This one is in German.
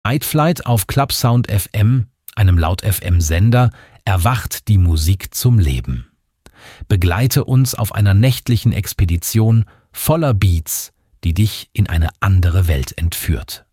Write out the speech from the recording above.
Nightflight auf Clubsound FM, einem Laut-FM-Sender, erwacht die Musik zum Leben. Begleite uns auf einer nächtlichen Expedition voller Beats, die dich in eine andere Welt entführt.